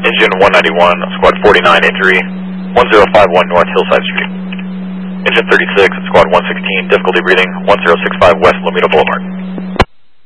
Engine 191, squad 49, injury 1051 North Hillside Street. Engine 36, squad 116, difficulty reading 1065 West Lomita Boulevard.